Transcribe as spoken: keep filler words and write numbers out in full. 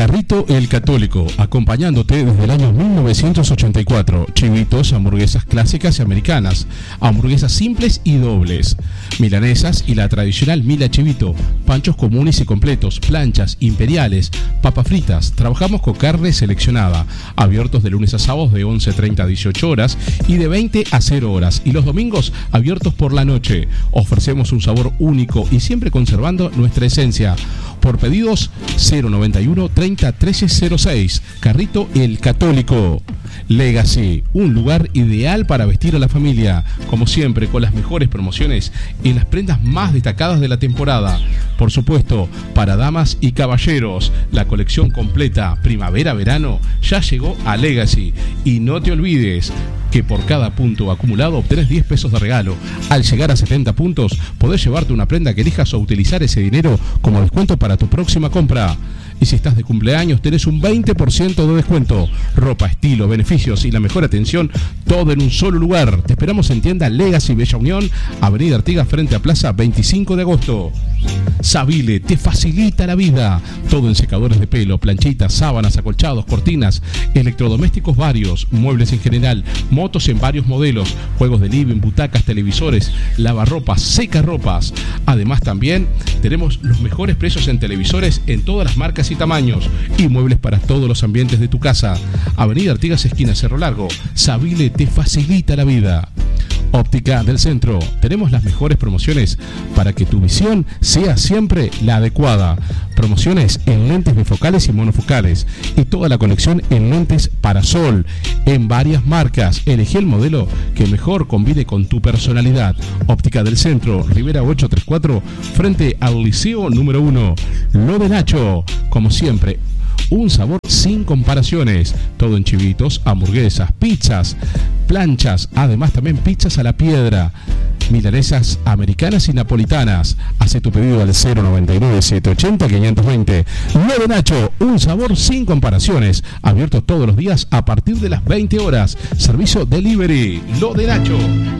Carrito El Católico, acompañándote desde el año mil novecientos ochenta y cuatro. Chivitos, hamburguesas clásicas y americanas, hamburguesas simples y dobles, milanesas y la tradicional mila chivito, panchos comunes y completos, planchas, imperiales, papas fritas. Trabajamos con carne seleccionada, abiertos de lunes a sábados de once treinta a dieciocho horas y de veinte a cero horas, y los domingos abiertos por la noche. Ofrecemos un sabor único y siempre conservando nuestra esencia. Por pedidos cero noventa y uno treinta trece cero seis. Carrito El Católico. Legacy, un lugar ideal para vestir a la familia, como siempre con las mejores promociones y las prendas más destacadas de la temporada. Por supuesto, para damas y caballeros, la colección completa primavera-verano ya llegó a Legacy. Y no te olvides que por cada punto acumulado obtenés diez pesos de regalo. Al llegar a setenta puntos, podés llevarte una prenda que elijas o utilizar ese dinero como descuento para tu próxima compra. Y si estás de cumpleaños, tenés un veinte por ciento de descuento. Ropa, estilo, beneficios y la mejor atención, todo en un solo lugar. Te esperamos en tienda Legacy Bella Unión, Avenida Artigas frente a Plaza veinticinco de agosto. Savile te facilita la vida. Todo en secadores de pelo, planchitas, sábanas, acolchados, cortinas, electrodomésticos varios, muebles en general, motos en varios modelos, juegos de living, butacas, televisores, lavarropas, secarropas. Además también tenemos los mejores precios en televisores en todas las marcas y tamaños, y muebles para todos los ambientes de tu casa. Avenida Artigas, esquina Cerro Largo. Savile te facilita la vida. Óptica del Centro. Tenemos las mejores promociones para que tu visión sea siempre la adecuada. Promociones en lentes bifocales y monofocales y toda la colección en lentes para sol en varias marcas. Elegí el modelo que mejor combine con tu personalidad. Óptica del Centro, Rivera ochocientos treinta y cuatro, frente al Liceo número uno. Lo de Nacho, como siempre, un sabor sin comparaciones. Todo en chivitos, hamburguesas, pizzas, planchas, además también pizzas a la piedra, milanesas americanas y napolitanas. Hace tu pedido al cero noventa y nueve setecientos ochenta quinientos veinte. Lo de Nacho, un sabor sin comparaciones. Abierto todos los días a partir de las veinte horas. Servicio delivery. Lo de Nacho.